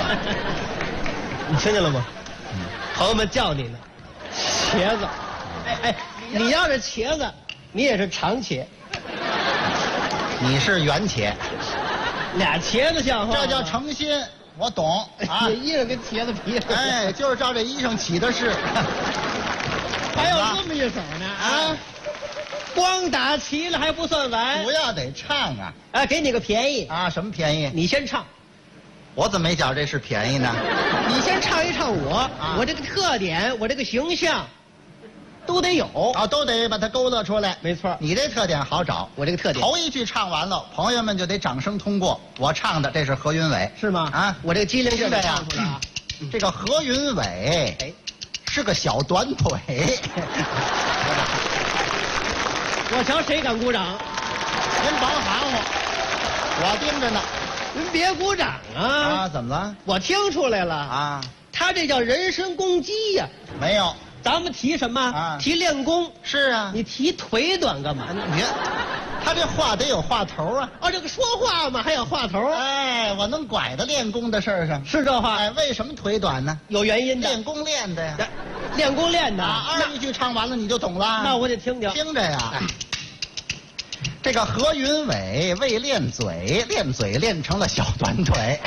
你听见了吗？朋友们叫你呢，茄子。哎，你要是茄子，你也是长茄。 你是圆茄， 俩茄子像话， 这叫诚心，我懂啊。 这衣裳跟茄子皮。 哎，就是照这衣裳起的是。 还有这么一手呢啊！光打齐了还不算完， 主要得唱啊！ 哎，给你个便宜啊，什么便宜？ 你先唱。 我怎么没觉这是便宜呢？ 你先唱一唱我这个特点，我这个形象，都得有啊，都得把它勾勒出来。 没错， 你这特点好找。 我这个特点， 头一句唱完了，朋友们就得掌声通过。我唱的这是何云伟， 是吗？啊，我这个机灵劲儿唱出来啊。 这个何云伟，是个小短腿。 我瞧谁敢鼓掌？ 您甭含糊，我盯着呢。 您别鼓掌啊！ 啊，怎么了？ 我听出来了啊， 他这叫人身攻击呀！ 没有， 咱们提什么？ 啊， 提练功。 是啊， 你提腿短干嘛？ 你看，他这话得有话头啊！ 哦，这个说话嘛还有话头。 哎，我能拐到练功的事儿上， 是这话。 哎，为什么腿短呢？ 有原因的。 练功练的呀。 练功练的。 二一句唱完了你就懂了。 那我得听听。 听着呀。这个何云伟为练嘴，练嘴练成了小短腿。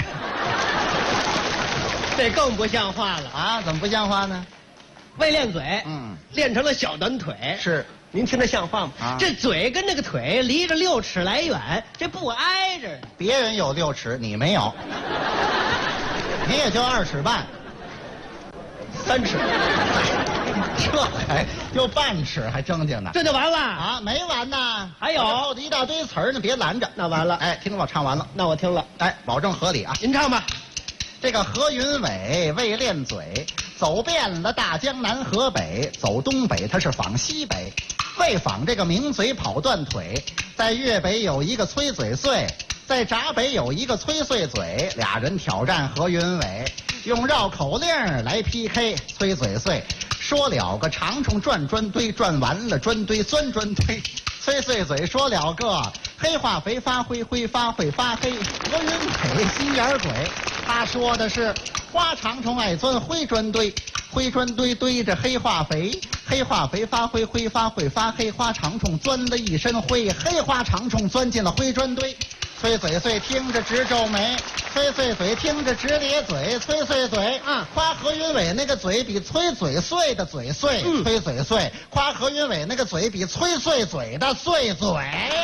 这更不像话了啊！怎么不像话呢？ 为练嘴，练成了小短腿。 是， 您听着像话吗？ 啊， 这嘴跟那个腿离着6尺来远，这不挨着。 别人有6尺，你没有，你也就2尺半 ，3尺。 这还就半尺，还正经呢。 这就完了啊？没完呢， 还有后头一大堆词儿呢，别拦着。 那完了， 哎，听我唱完了。 那我听了， 哎，保证合理啊。 您唱吧。 这个何云伟为练嘴，走遍了大江南河北，走东北他是访西北，为访这个名嘴跑断腿，在粤北有一个崔嘴碎，在闸北有一个崔碎嘴，俩人挑战何云伟，用绕口令来 PK。崔嘴碎说了个长虫转砖堆，转完了砖堆钻砖堆。崔碎嘴说了个黑化肥发灰，灰发会发黑。何云伟心眼鬼，他说的是花长虫爱钻灰砖堆，灰砖堆堆着黑化肥，黑化肥发灰，灰发会发黑。花长虫钻了一身灰，黑花长虫钻进了灰砖堆。崔嘴碎听着直皱眉，崔碎嘴听着直咧嘴，崔碎嘴夸何云伟那个嘴比崔嘴碎的嘴碎，崔嘴碎夸何云伟那个嘴比崔碎嘴的碎嘴。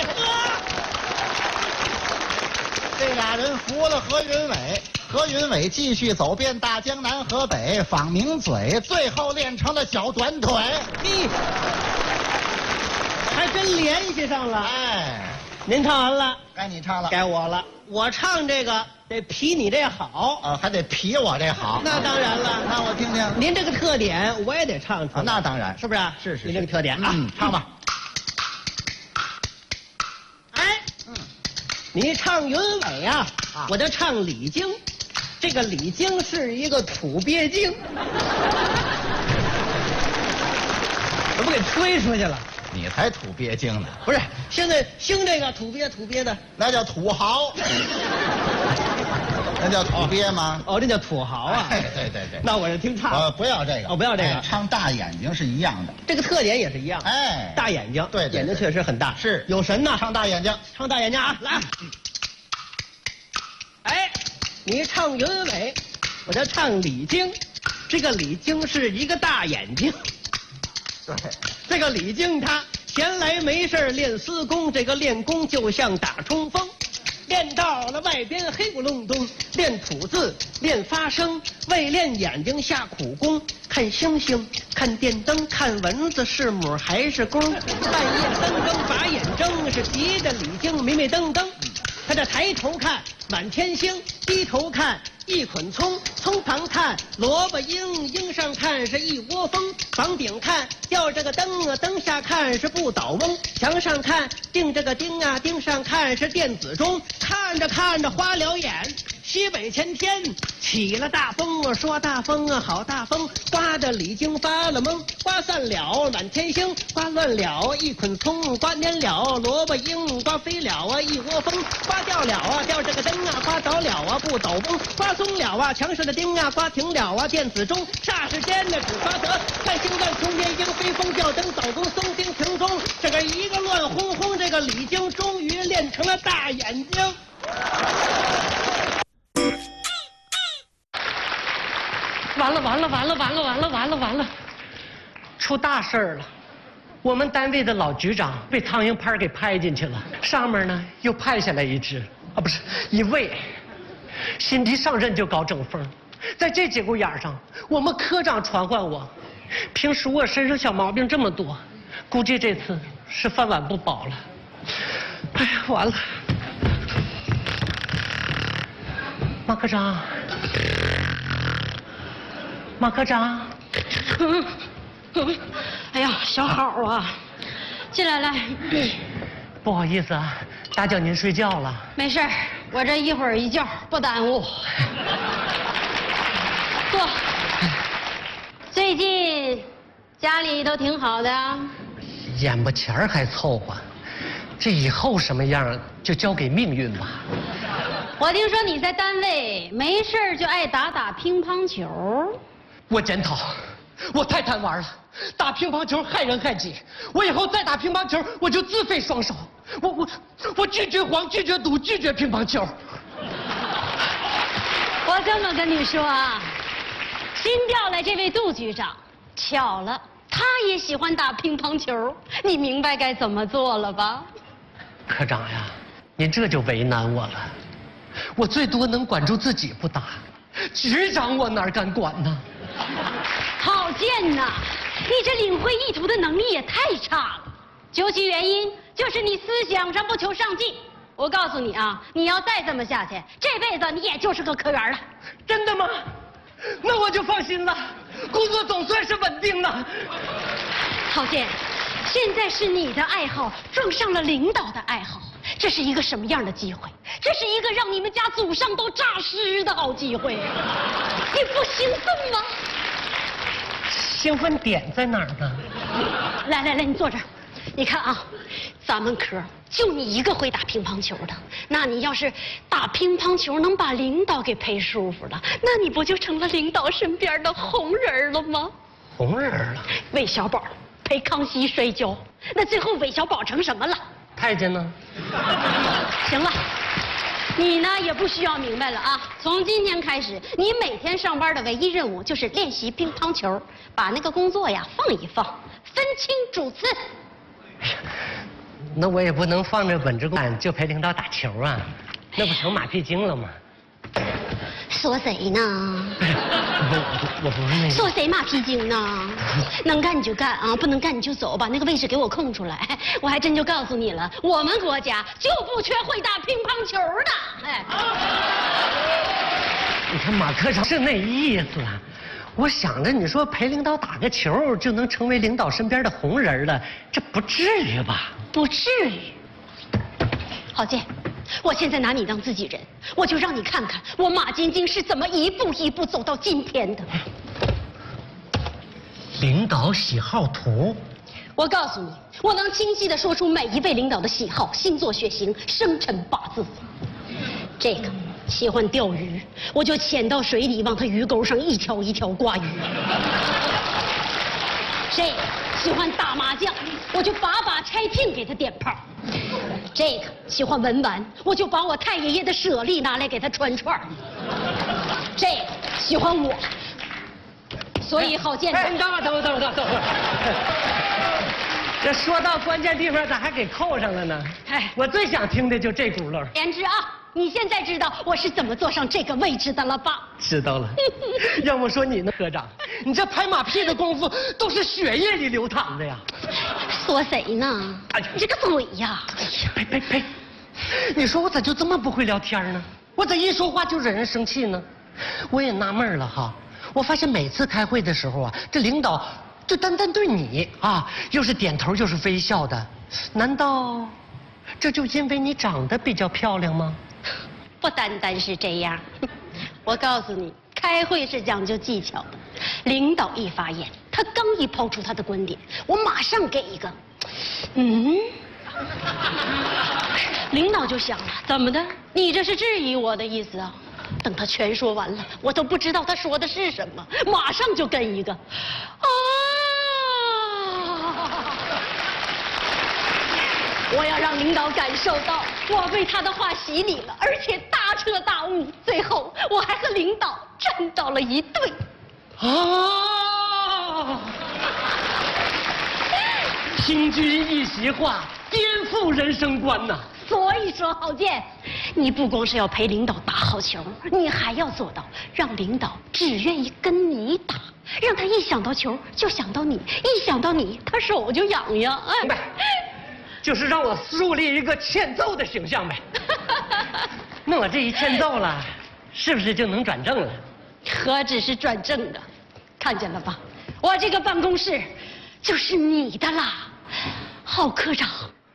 这俩人服了何云伟，何云伟继续走遍大江南河北，访名嘴，最后练成了小短腿。 还真联系上了。 哎， 您唱完了， 该你唱了， 该我了。我唱这个得比你这好啊，还得比我这好。 那当然了， 那我听听您这个特点，我也得唱出来。 那当然， 是不是？ 是。 您这个特点啊， 唱吧。 哎，你唱云伟啊，我就唱李菁。这个李菁是一个土鳖精，我不给推出去了。 你才土鳖精呢！ 不是，现在兴这个土鳖的， 那叫土豪，那叫土鳖吗？ 哦，这叫土豪啊！ 哎，对。 那我就听唱。 不要这个， 不要这个。 唱大眼睛是一样的， 这个特点也是一样。 哎， 大眼睛， 对， 眼睛确实很大， 是有神呐。 唱大眼睛， 唱大眼睛啊！来，哎，你唱云伟，我就唱李菁。这个李菁是一个大眼睛。 对， 这个李菁他闲来没事练私功，这个练功就像打冲锋，练到了外边黑咕隆咚，练吐字，练发声，为练眼睛下苦功，看星星，看电灯，看蚊子，是母还是公？半夜三更把眼睁，是急得李菁迷迷瞪瞪。他这抬头看满天星，低头看一捆葱，葱旁看萝卜缨，缨上看是一窝蜂，房顶看吊着个灯啊，灯下看是不倒翁，墙上看钉着个钉啊，钉上看是电子钟，看着看着花了眼， 西北前天起了大风啊，说大风啊，好大风，刮得李靖发了懵。刮散了满天星，刮乱了一捆葱，刮蔫了萝卜缨，刮飞了啊一窝蜂，刮掉了啊吊这个灯啊，刮倒了啊不倒翁，刮松了啊墙上的钉啊，刮停了啊电子钟。霎时间呢只发得看星乱冲天鹰飞风吊灯倒弓松钉停钟，这个一个乱哄哄，这个李靖终于练成了大眼睛。 完了！出大事儿了！我们单位的老局长被苍蝇拍给拍进去了，上面呢又派下来一位，新提上任就搞整风，在这节骨眼上，我们科长传唤我，平时我身上小毛病这么多，估计这次是饭碗不保了。哎呀，完了！马科长。 哎呀，小好啊，进来。 不好意思啊，打搅您睡觉了。 没事儿，我这一会儿一觉不耽误。坐。最近家里都挺好的。 眼巴前还凑合，这以后什么样就交给命运吧。 我听说你在单位没事儿就爱打乒乓球。 我检讨，我太贪玩了，打乒乓球害人害己。我以后再打乒乓球，我就自废双手。我拒绝黄，拒绝赌，拒绝乒乓球。 我这么跟你说啊，新调来这位杜局长，巧了，他也喜欢打乒乓球，你明白该怎么做了吧？ 科长呀，您这就为难我了。我最多能管住自己不打，局长我哪敢管呢？ 郝建呐，你这领会意图的能力也太差了。究其原因，就是你思想上不求上进。我告诉你啊，你要再这么下去，这辈子你也就是个科员了。 真的吗？那我就放心了，工作总算是稳定了。 郝建，现在是你的爱好撞上了领导的爱好，这是一个什么样的机会？这是一个让你们家祖上都诈尸的好机会，你不兴奋吗？ 兴奋点在哪儿呢？ 来，你坐这儿。你看啊，咱们科就你一个会打乒乓球的，那你要是打乒乓球能把领导给陪舒服了，那你不就成了领导身边的红人了吗？ 红人了？ 韦小宝陪康熙摔跤，那最后韦小宝成什么了？ 太监呢？ 行了，你呢也不需要明白了啊！从今天开始，你每天上班的唯一任务就是练习乒乓球，把那个工作呀放一放，分清主次。 那我也不能放着本职工作就陪领导打球啊，那不成马屁精了吗？ 说谁呢？ 我不是那个。 说谁马屁精呢？能干你就干啊，不能干你就走，把那个位置给我空出来。我还真就告诉你了，我们国家就不缺会打乒乓球的。哎， 你看马科长是那意思啊。我想着你说陪领导打个球就能成为领导身边的红人了，这不至于吧？ 不至于。郝建，我现在拿你当自己人，我就让你看看我马晶晶是怎么一步一步走到今天的。 领导喜好图， 我告诉你，我能清晰地说出每一位领导的喜好、星座、血型、生辰八字。这个喜欢钓鱼，我就潜到水里往他鱼钩上一条一条挂鱼。这个喜欢打麻将，我就把把拆聘给他点炮。这个喜欢文玩，我就把我太爷爷的舍利拿来给他穿串。这个喜欢我，所以郝建。 哎，你等会儿。这说到关键地方，咋还给扣上了呢？ 哎， 我最想听的就这轱辘。 言之啊，你现在知道我是怎么坐上这个位置的了吧？ 知道了。要不说你呢，科长，你这拍马屁的功夫都是血液里流淌的呀。 说谁呢？哎，你这个嘴呀！ 哎呀，呸！你说我咋就这么不会聊天呢？我咋一说话就惹人生气呢？我也纳闷了哈，我发现每次开会的时候啊，这领导就单对你啊，又是点头又是微笑的，难道这就因为你长得比较漂亮吗？ 不单单是这样。我告诉你，开会是讲究技巧的。领导一发言，他刚一抛出他的观点，我马上给一个，领导就想了，怎么的？你这是质疑我的意思啊？等他全说完了，我都不知道他说的是什么，马上就跟一个，我要让领导感受到我被他的话洗礼了，而且大彻大悟。最后，我还和领导站到了一队。 听君一席话，颠覆人生观呐！ 所以说，郝建，你不光是要陪领导打好球，你还要做到让领导只愿意跟你打，让他一想到球就想到你，一想到你他手就痒痒。 明白，就是让我树立一个欠揍的形象呗。那我这一欠揍了，是不是就能转正了？ 何止是转正的，看见了吧？我这个办公室就是你的啦，郝科长。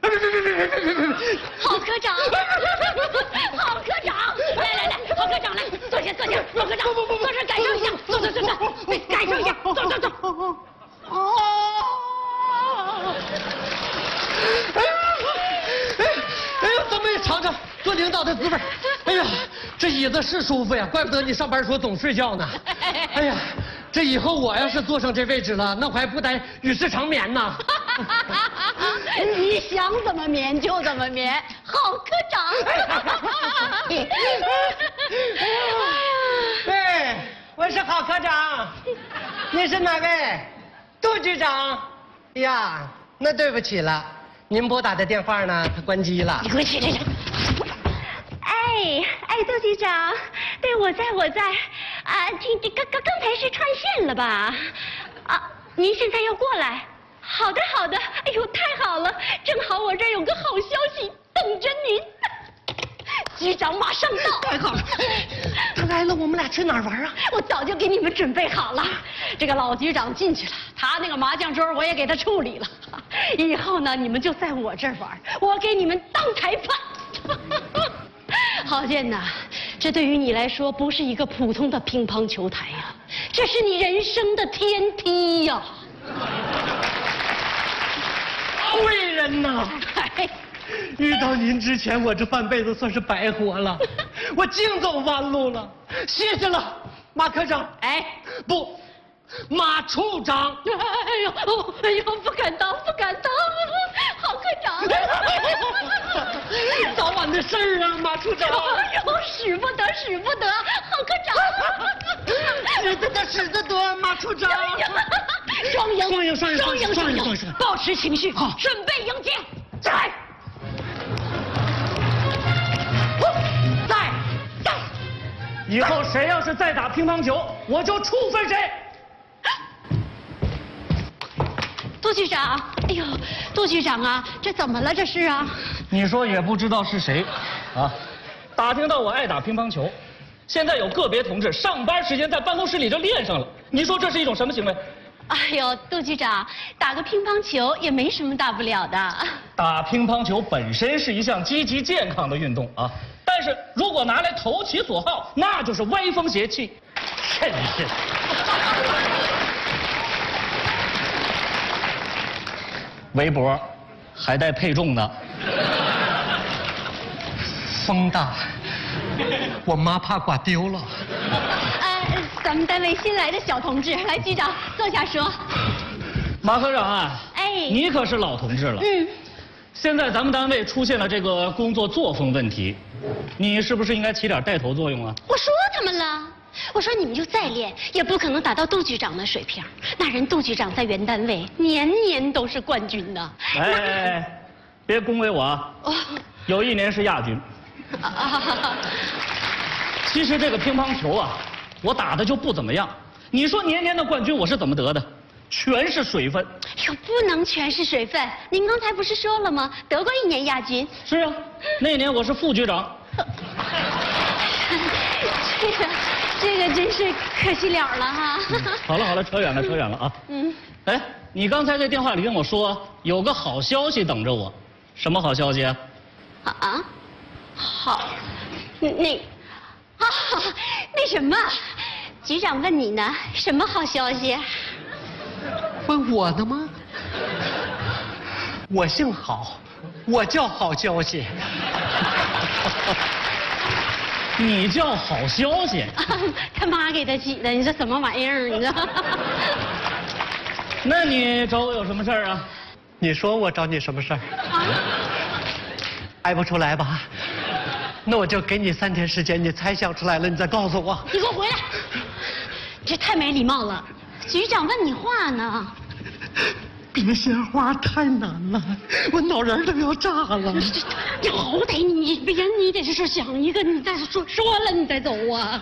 郝科长，郝科长，来，郝科长来，坐下，郝科长，坐这感受一下，坐，感受一下，坐。 哎呦，咱们也尝尝做领导的滋味。哎呀，这椅子是舒服呀，怪不得你上班时候总睡觉呢。哎呀，这以后我要是坐上这位置了，那我还不得与世长眠呢。 你想怎么眠就怎么眠，郝科长。 喂，我是郝科长，你是哪位？杜局长。呀，那对不起了，您拨打的电话呢，它关机了。 你回去， 哎，杜局长，对，我在啊，刚才是串线了吧？啊，您现在要过来？好的，哎呦，太好了，正好我这儿有个好消息等着您。局长马上到。 太好了，他来了，我们俩去哪儿玩啊？ 我早就给你们准备好了。这个老局长进去了，他那个麻将桌我也给他处理了。以后呢，你们就在我这儿玩，我给你们当裁判。郝建呐，这对于你来说不是一个普通的乒乓球台呀，这是你人生的天梯呀。 贵人呐！遇到您之前，我这半辈子算是白活了，我净走弯路了，谢谢了，马科长。不，马处长。 哎呦，不敢当，郝科长。 早晚的事儿啊，马处长。 哎呦，使不得，郝科长。 使得得，马处长。 双赢，保持情绪， 好， 准备迎接，在。 以后谁要是再打乒乓球，我就处分谁。 杜局长，哎呦，杜局长啊，这怎么了？这是啊？ 你说也不知道是谁，啊，打听到我爱打乒乓球，现在有个别同志上班时间在办公室里就练上了，你说这是一种什么行为？ 哎呦，杜局长，打个乒乓球也没什么大不了的。 打乒乓球本身是一项积极健康的运动啊，但是如果拿来投其所好，那就是歪风邪气。 真是。 围脖还带配重呢。 风大，我妈怕刮丢了。 咱们单位新来的小同志，来，局长坐下说。 马科长啊，你可是老同志了。现在咱们单位出现了这个工作作风问题，你是不是应该起点带头作用啊？ 我说他们了，我说你们就再练，也不可能达到杜局长的水平。那人杜局长在原单位年年都是冠军呢。 别恭维我啊！有一年是亚军。其实这个乒乓球啊，我打的就不怎么样。你说年年的冠军我是怎么得的？全是水分。 哟，不能全是水分。您刚才不是说了吗？得过一年亚军。 是啊，那年我是副局长。 这个真是可惜了哈。 好了，扯远了啊。哎，你刚才在电话里跟我说有个好消息等着我，什么好消息啊？ 好， 那什么，局长问你呢，什么好消息？ 问我呢吗？我姓郝，我叫好消息。 你叫好消息？ 他妈给他起的，你这什么玩意儿？你知道？ 那你找我有什么事儿啊？ 你说我找你什么事儿？猜不出来吧？那我就给你3天时间，你猜想出来了，你再告诉我。 你给我回来！这太没礼貌了，局长问你话呢。 别闲话太难了，我脑仁都要炸了。 你好歹你得是想一个，你再说了你再走啊。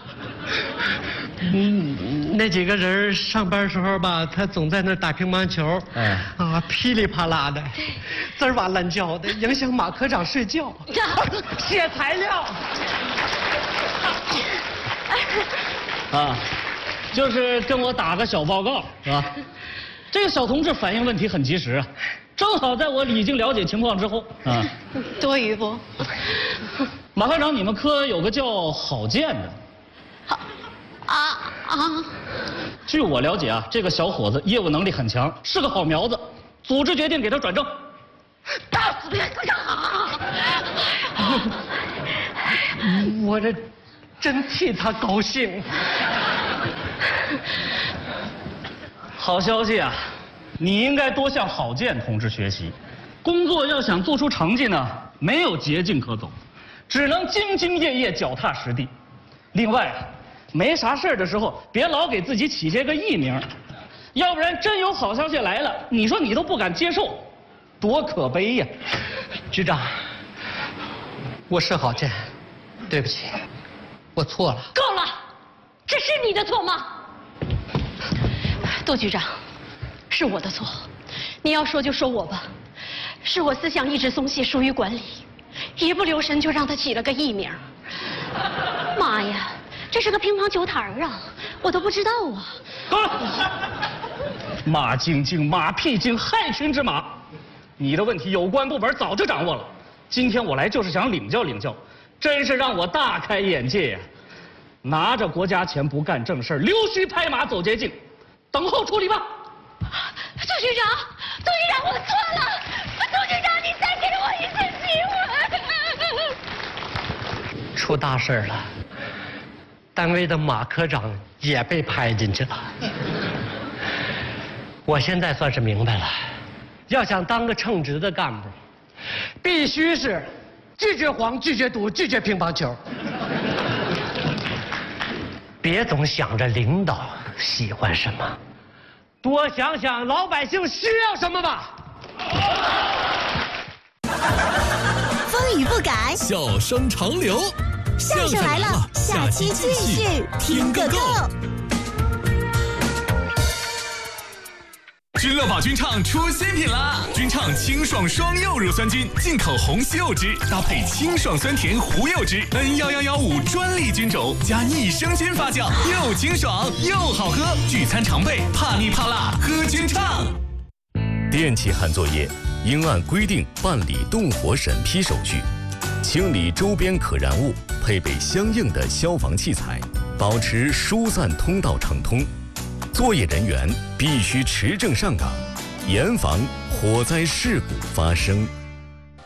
那几个人上班时候吧，他总在那打乒乓球，噼里啪啦的，滋哇乱叫的，影响马科长睡觉。写材料。 就是跟我打个小报告，是吧？这个小同志反映问题很及时啊，正好在我已经了解情况之后啊。 多余不？ 马科长，你们科有个叫郝建的。据我了解啊，这个小伙子业务能力很强，是个好苗子。组织决定给他转正。 打死别科长！ 我这真替他高兴。 好消息啊！你应该多向郝建同志学习。工作要想做出成绩呢，没有捷径可走，只能兢兢业业、脚踏实地。另外，没啥事的时候，别老给自己起些个艺名，要不然真有好消息来了，你说你都不敢接受，多可悲呀！ 局长，我是郝建，对不起，我错了。 够了，这是你的错吗？杜局长，是我的错，你要说就说我吧，是我思想一直松懈，疏于管理，一不留神就让他起了个艺名。妈呀，这是个乒乓球台啊，我都不知道啊。 马晶晶、马屁精、害群之马，你的问题有关部门早就掌握了。今天我来就是想领教领教，真是让我大开眼界呀！拿着国家钱不干正事，溜须拍马走捷径。等候处理吧。 杜局长，我错了。杜局长，你再给我一次机会。 出大事了，单位的马科长也被拍进去了。我现在算是明白了，要想当个称职的干部，必须是拒绝黄、拒绝赌、拒绝乒乓球。别总想着领导喜欢什么，多想想老百姓需要什么吧。 风雨不改， 笑声长流。 相声来了，下期继续听个够。 君乐宝菌畅出新品啦！菌畅清爽双柚乳酸菌，进口红西柚汁，搭配清爽酸甜胡柚汁，N11115专利菌种，加益生菌发酵，又清爽又好喝。聚餐常备，怕腻怕辣，喝菌畅。 电气焊作业应按规定办理动火审批手续，清理周边可燃物，配备相应的消防器材，保持疏散通道畅通。作业人员必须持证上岗，严防火灾事故发生。